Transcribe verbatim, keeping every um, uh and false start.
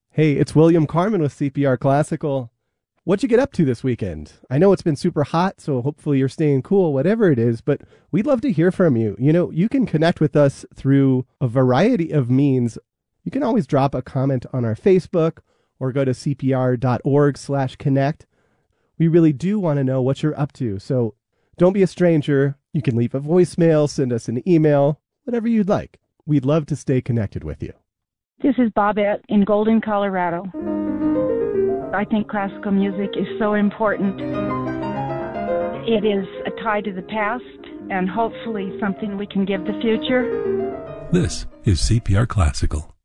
Hey, it's William Carmen with C P R Classical. What'd you get up to this weekend? I know it's been super hot, so hopefully you're staying cool, whatever it is, but we'd love to hear from you. You know, you can connect with us through a variety of means. You can always drop a comment on our Facebook or go to cpr.org slash connect. We really do want to know what you're up to, so don't be a stranger. You can leave a voicemail, send us an email, whatever you'd like. We'd love to stay connected with you. This is Bobette in Golden, Colorado. I think classical music is so important. It is a tie to the past and hopefully something we can give the future. This is C P R Classical.